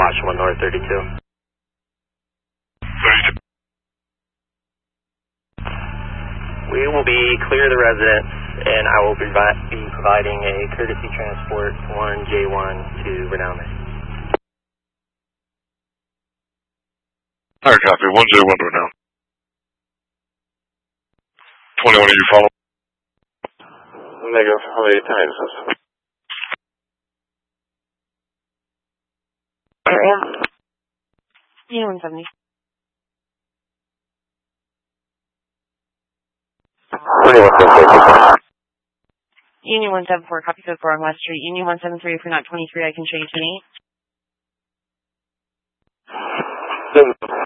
Option 1 North 32. 32. We will be clear of the residence, and I will be providing a courtesy transport 1J1 to Renome. Alright, copy. 1J1 to Renome. 21, are you follow? Negative. How many times? Union 170. Union 174, copy code 4 on West Street. Union 173, if you're not 23, I can show you 28.